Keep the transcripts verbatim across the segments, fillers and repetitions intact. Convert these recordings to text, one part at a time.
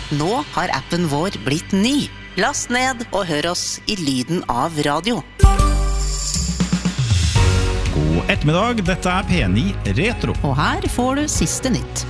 Nå har appen vår blitt ny. Last ned og hør oss i lyden av radio. God ettermiddag, dette er P ni Retro. Og her får du siste nytt.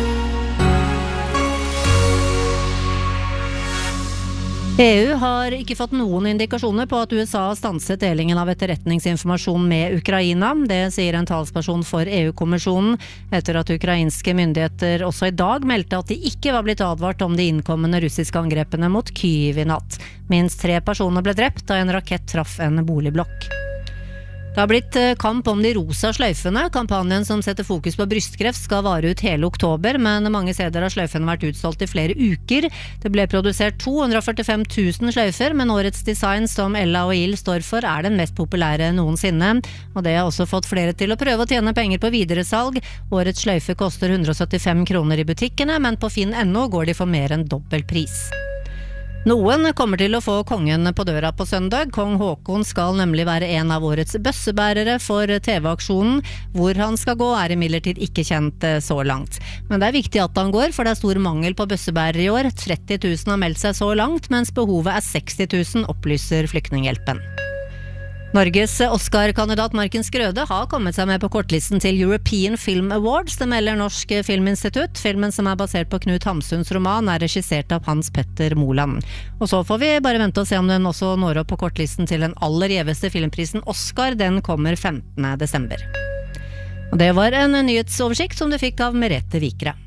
E U har ikke fått noen indikasjoner på at U S A har stanset delingen av etterretningsinformasjon med Ukraina. Det sier en talsperson for E U-kommisjonen, etter at ukrainske myndigheter også i dag meldte at de ikke var blitt advart om de innkommende russiske angrepene mot Kyiv i natt. Minst tre personer ble drept da en rakett traff en boligblokk. Det har blitt kamp om de rosa sløyfene. Kampanjen som setter fokus på brystkreft skal vare ut hele oktober, men mange steder har sløyfene vært utsolgt i flere uker. Det ble produsert to hundre og førtifem tusen sløyfer, men årets design som Ella og Il står for er den mest populære noensinne. Og det har også fått flere til å prøve å tjene penger på videresalg. Årets sløyfe koster hundre og syttifem kroner i butikkene, men på Finn punktum no går de for mer enn dobbelt pris. Noen kommer til å få kongen på døra på søndag. Kong Håkon skal nemlig være en av årets bøssebærere for T V-aksjonen. Hvor han skal gå er imidlertid ikke kjent så langt. Men det er viktig at han går, for det er stor mangel på bøssebærere i år. tretti tusen har meldt seg så langt, mens behovet er seksti tusen, opplyser Flyktninghjelpen. Norges Oscar-kandidat Martin Skrøde har kommet seg med på kortlisten til European Film Awards. Det melder Norsk Filminstitutt. Filmen som er basert på Knut Hamsuns roman er regissert av Hans Petter Moland. Og så får vi bare vente og se om den også når opp på kortlisten til den aller gjeveste filmprisen Oscar. Den kommer femtende desember. Og det var en nyhetsoversikt som du fikk av Merete Vikre.